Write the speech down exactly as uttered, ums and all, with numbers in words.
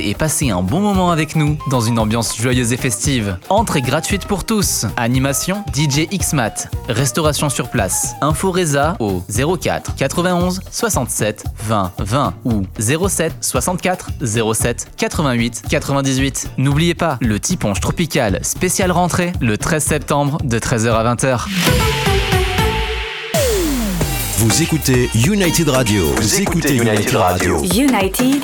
et passer un bon moment avec nous dans une ambiance joyeuse et festive. Entrée gratuite pour tous. Animation D J X-Mat. Restauration sur place. Info Reza au zéro quatre quatre-vingt-onze soixante-sept vingt vingt ou zéro sept soixante-quatre zéro sept quatre-vingt-huit quatre-vingt-dix-huit. N'oubliez pas, le Tiponche Tropical spécial rentrée le treize septembre de treize heures à vingt heures. Vous écoutez United Radio. Vous écoutez United Radio. United